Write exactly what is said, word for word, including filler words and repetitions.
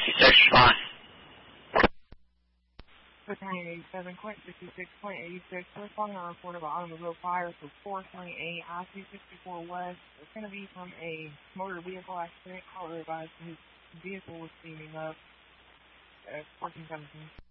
sixty-six, fine. Battalion eighty-seven, Quint sixty-six, Quint eighty-six, responding on a report of an automobile fire for four twenty-eight, I two sixty-four West. It's going to be from a motor vehicle accident. Caller advised his vehicle was steaming up at fourteen seventeen.